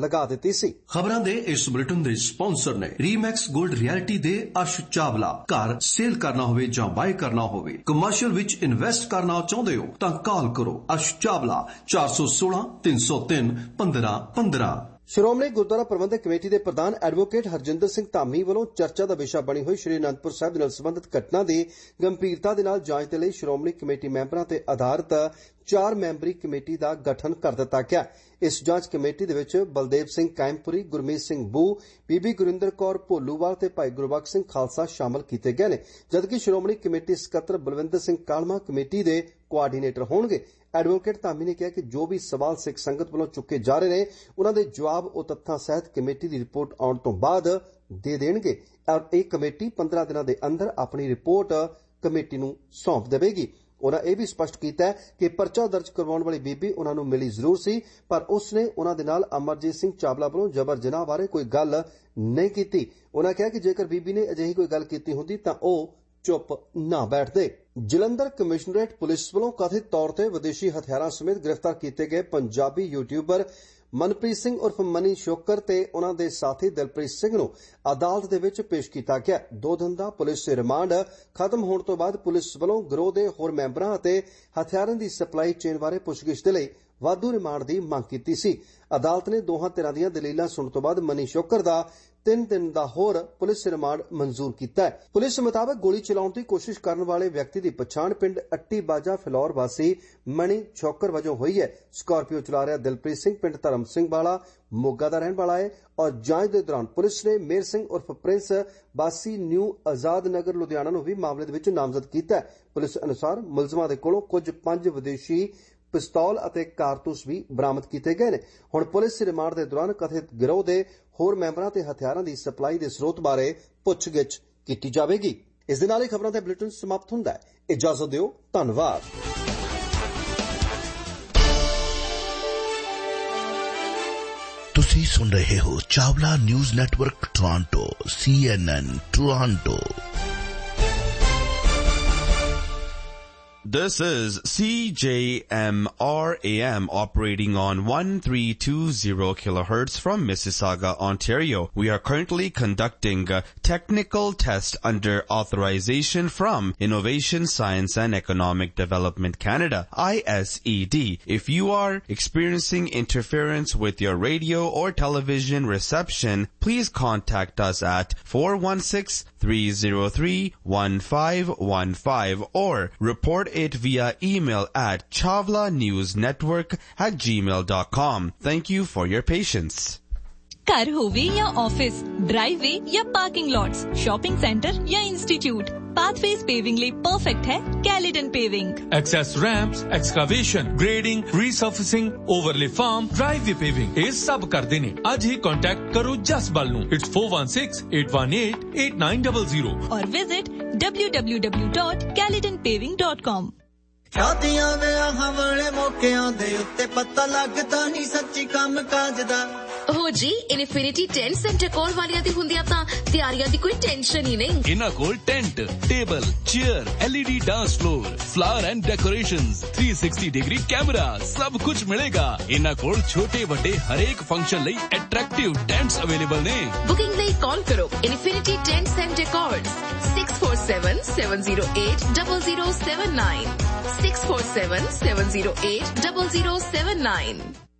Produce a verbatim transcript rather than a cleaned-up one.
ਲਗਾ ਦਿੱਤੀ ਸੀ। ਖਬਰਾਂ ਦੇ ਇਸ ਬੁਲੇਟਿਨ ਦੇ ਸਪਾਂਸਰ ਨੇ ਰੀਮੈਕਸ ਗੋਲਡ ਰਿਐਲਿਟੀ ਦੇ ਅਰਸ਼ ਚਾਵਲਾ। ਘਰ ਸੇਲ ਕਰਨਾ ਹੋਵੇ ਜਾਂ ਬਾਏ ਕਰਨਾ ਹੋਵੇ, ਕਮਰਸ਼ੀਅਲ ਵਿੱਚ ਇਨਵੈਸਟ ਕਰਨਾ ਚਾਹੁੰਦੇ ਹੋ ਤਾਂ ਕਾਲ ਕਰੋ ਅਰਸ਼ ਚਾਵਲਾ ਚਾਰ ਸੌ ਸੋਲਾਂ ਤਿੰਨ ਸੌ ਤਿੰਨ ਪੰਦਰਾਂ ਪੰਦਰਾਂ। ਸ਼੍ਰੋਮਣੀ ਗੁਰਦੁਆਰਾ ਪ੍ਰਬੰਧਕ ਕਮੇਟੀ ਦੇ ਪ੍ਰਧਾਨ ਐਡਵੋਕੇਟ ਹਰਜਿੰਦਰ ਸਿੰਘ ਧਾਮੀ ਵੱਲੋਂ ਚਰਚਾ ਦਾ ਵਿਸ਼ਾ ਬਣੀ ਹੋਈ ਸ਼੍ਰੀ ਅਨੰਦਪੁਰ ਸਾਹਿਬ ਨਾਲ ਸੰਬੰਧਿਤ ਘਟਨਾ ਦੀ ਗੰਭੀਰਤਾ ਦੇ ਨਾਲ ਜਾਂਚ ਦੇ ਲਈ ਸ਼੍ਰੋਮਣੀ ਕਮੇਟੀ ਮੈਂਬਰਾਂ ਤੇ ਆਧਾਰਿਤ ਚਾਰ ਮੈਂਬਰੀ ਕਮੇਟੀ ਦਾ ਗਠਨ ਕਰ ਦਿੱਤਾ ਗਿਆ। ਇਸ ਜਾਂਚ ਕਮੇਟੀ ਦੇ ਵਿੱਚ ਬਲਦੇਵ ਸਿੰਘ ਕਾਇਮਪੁਰੀ, ਗੁਰਮੀਤ ਸਿੰਘ ਬੂ, ਬੀਬੀ ਗੁਰਿੰਦਰ ਕੌਰ ਭੋਲੂਵਾਲ ਤੇ ਭਾਈ ਗੁਰਬਖਸ਼ ਸਿੰਘ ਖਾਲਸਾ ਸ਼ਾਮਲ ਕੀਤੇ ਗਏ ਨੇ, ਜਦਕਿ ਸ਼੍ਰੋਮਣੀ ਕਮੇਟੀ ਸਕੱਤਰ ਬਲਵਿੰਦਰ ਸਿੰਘ ਕਾਲਮਾ ਕਮੇਟੀ ਦੇ ਕੋਆਰਡੀਨੇਟਰ ਹੋਣਗੇ। ਐਡਵੋਕੇਟ ਧਾਮੀ ਨੇ ਕਿਹਾ ਕਿ ਜੋ ਵੀ ਸਵਾਲ ਸਿੱਖ ਸੰਗਤ ਵੱਲੋਂ ਚੁੱਕੇ ਜਾ ਰਹੇ ਨੇ, ਉਨ੍ਹਾਂ ਦੇ ਜਵਾਬ ਉਹ ਤੱਥਾਂ ਸਹਿਤ ਕਮੇਟੀ ਦੀ ਰਿਪੋਰਟ ਆਉਣ ਤੋਂ ਬਾਅਦ ਦੇ ਦੇਣਗੇ ਔਰ ਇਹ ਕਮੇਟੀ ਪੰਦਰਾਂ ਦਿਨਾਂ ਦੇ ਅੰਦਰ ਆਪਣੀ ਰਿਪੋਰਟ ਕਮੇਟੀ ਨੂੰ ਸੌਂਪ ਦੇਵੇਗੀ। ਉਨ੍ਹਾਂ ਇਹ ਵੀ ਸਪਸ਼ਟ ਕੀਤਾ ਕਿ ਪਰਚਾ ਦਰਜ ਕਰਵਾਉਣ ਵਾਲੀ ਬੀਬੀ ਉਨ੍ਹਾਂ ਨੂੰ ਮਿਲੀ ਜ਼ਰੂਰ ਸੀ, ਪਰ ਉਸ ਨੇ ਉਨ੍ਹਾਂ ਦੇ ਨਾਲ ਅਮਰਜੀਤ ਸਿੰਘ ਚਾਵਲਾ ਵੱਲੋਂ ਜਬਰ ਜਨਾਹ ਬਾਰੇ ਕੋਈ ਗੱਲ ਨਹੀਂ ਕੀਤੀ। ਉਨ੍ਹਾਂ ਕਿਹਾ ਕਿ ਜੇਕਰ ਬੀਬੀ ਨੇ ਅਜਿਹੀ ਕੋਈ ਗੱਲ ਕੀਤੀ ਹੁੰਦੀ ਤਾਂ ਉਹ ਚੁੱਪ ਨਾ ਬੈਠਦੇ। ਜਲੰਧਰ ਕਮਿਸ਼ਨਰੇਟ ਪੁਲਿਸ ਵੱਲੋਂ ਕਥਿਤ ਤੌਰ ਤੇ ਵਿਦੇਸ਼ੀ ਹਥਿਆਰਾਂ ਸਮੇਤ ਗ੍ਰਿਫਤਾਰ ਕੀਤੇ ਗਏ ਪੰਜਾਬੀ ਯੂਟਿਊਬਰ ਮਨਪ੍ਰੀਤ ਸਿੰਘ ਉਰਫ ਮਨੀ ਸ਼ੋਕਰ ਤੇ ਉਨ੍ਹਾਂ ਦੇ ਸਾਥੀ ਦਿਲਪ੍ਰੀਤ ਸਿੰਘ ਨੂੰ ਅਦਾਲਤ ਦੇ ਵਿੱਚ ਪੇਸ਼ ਕੀਤਾ ਗਿਆ। ਦੋ ਦਿਨ ਦਾ ਪੁਲਿਸ ਰਿਮਾਂਡ ਖਤਮ ਹੋਣ ਤੋਂ ਬਾਅਦ ਪੁਲਿਸ ਵੱਲੋਂ ਗਿਰੋਹ ਦੇ ਹੋਰ ਮੈਂਬਰਾਂ ਅਤੇ ਹਥਿਆਰਾਂ ਦੀ ਸਪਲਾਈ ਚੇਨ ਬਾਰੇ ਪੁੱਛਗਿੱਛ ਦੇ ਲਈ ਵਾਧੂ ਰਿਮਾਂਡ ਦੀ ਮੰਗ ਕੀਤੀ ਸੀ। ਅਦਾਲਤ ਨੇ ਦੋਹਾਂ ਧਿਰਾਂ ਦੀਆਂ ਦਲੀਲਾਂ ਸੁਣਨ ਤੋਂ ਬਾਅਦ ਮਨੀ ਸ਼ੋਕਰ ਦਾ ਤਿੰਨ ਦਿਨ ਦਾ ਹੋਰ ਪੁਲਿਸ ਰਿਮਾਂਡ ਮਨਜ਼ੂਰ ਕੀਤਾ ਹੈ। ਪੁਲਿਸ ਮੁਤਾਬਕ ਗੋਲੀ ਚਲਾਉਣ ਦੀ ਕੋਸ਼ਿਸ਼ ਕਰਨ ਵਾਲੇ ਵਿਅਕਤੀ ਦੀ ਪਛਾਣ ਪਿੰਡ ਅੱਟੀ ਬਾਜਾ ਫਿਲੌਰ ਵਾਸੀ ਮਣੀ ਸ਼ੋਕਰ ਵਜੋਂ ਹੋਈ ਹੈ। ਸਕਾਰਪੀਓ ਚਲਾ ਰਿਹਾ ਦਿਲਪ੍ਰੀਤ ਸਿੰਘ ਪਿੰਡ ਧਰਮ ਸਿੰਘ ਵਾਲਾ ਮੋਗਾ ਦਾ ਰਹਿਣ ਵਾਲਾ ਹੈ ਔਰ ਜਾਂਚ ਦੇ ਦੌਰਾਨ ਪੁਲਿਸ ਨੇ ਮੇਰ ਸਿੰਘ ਉਰਫ ਪ੍ਰਿੰਸ ਬਾਸੀ ਨਿਊ ਆਜ਼ਾਦ ਨਗਰ ਲੁਧਿਆਣਾ ਨੂੰ ਵੀ ਮਾਮਲੇ ਦੇ ਵਿੱਚ ਨਾਮਜ਼ਦ ਕੀਤਾ ਹੈ। ਪੁਲਿਸ ਅਨੁਸਾਰ ਮੁਲਜ਼ਮਾਂ ਦੇ ਕੋਲੋਂ ਕੁਝ ਪੰਜ ਵਿਦੇਸ਼ੀ ਪਿਸਤੌਲ ਅਤੇ ਕਾਰਤੂਸ ਵੀ ਬਰਾਮਦ ਕੀਤੇ ਗਏ ਨੇ। ਹੁਣ ਪੁਲਿਸ ਰਿਮਾਂਡ ਦੇ ਦੌਰਾਨ ਕਥਿਤ ਗਿਰੋਹ ਦੇ ਹੋਰ ਮੈਂਬਰਾਂ ਤੇ ਹਥਿਆਰਾਂ ਦੀ ਸਪਲਾਈ ਦੇ ਸਰੋਤ ਬਾਰੇ ਪੁੱਛਗਿੱਛ ਕੀਤੀ ਜਾਵੇਗੀ। ਇਸ ਦੇ ਨਾਲ ਹੀ ਖਬਰਾਂ ਦਾ ਬੁਲੇਟਿਨ ਸਮਾਪਤ ਹੁੰਦਾ ਹੈ। ਇਜਾਜ਼ਤ ਦਿਓ। ਧੰਨਵਾਦ। ਤੁਸੀਂ ਸੁਣ ਰਹੇ ਹੋ Chawla news network Toronto, C N N Toronto. This is C J M R A M operating on one three two zero kilohertz from Mississauga, Ontario. We are currently conducting a technical test under authorization from Innovation, Science and Economic Development Canada, I S E D. If you are experiencing interference with your radio or television reception, please contact us at four one six, three zero three, one five one five or report it via email at chavlanewsnetwork at gmail dot com. Thank you for your patience. घर होवे या office, driveway या parking lots, shopping centre या institute, pathways paving लिए perfect है कैलिडन paving. Access ramps, excavation, grading, रीसर्फेसिंग, overlay farm, driveway paving ये सब कर देने। आज ही कांटेक्ट करो जसबल नु। It's four one six, eight one eight, eight nine zero zero और visit w w w dot caledon paving dot com। शादियां विआहां वाले मौकिਆਂ ਦੇ ਉੱਤੇ ਪਤਾ ਲੱਗਦਾ ਨਹੀਂ ਸੱਚੀ ਕੰਮ ਕਾਜ ਦਾ। हो जी, इन्फिनिटी टेंट सेंटर कॉल वालियां दी हुंदियां तां ਤਿਆਰੀਆਂ ਦੀ ਕੋਈ ਟੈਨਸ਼ਨ ਹੀ ਨਹੀਂ। ਇਹਨਾਂ ਕੋਲ tent, table, chair, L E D dance floor, flower and decorations, three sixty degree camera ਸਭ ਕੁਝ ਮਿਲੇਗਾ। ਇਹਨਾਂ ਕੋਲ ਛੋਟੇ ਵੱਡੇ ਹਰੇਕ ਫੰਕਸ਼ਨ ਲਈ ਅਟਰੈਕਟਿਵ ਟੈਂਟਸ ਅਵੇਲੇਬਲ ਨੇ। ਬੁਕਿੰਗ ਲਈ ਕਾਲ ਕਰੋ infinity tent and decors six four seven, seven zero eight, zero zero seven nine six four seven, seven zero eight, zero zero seven nine।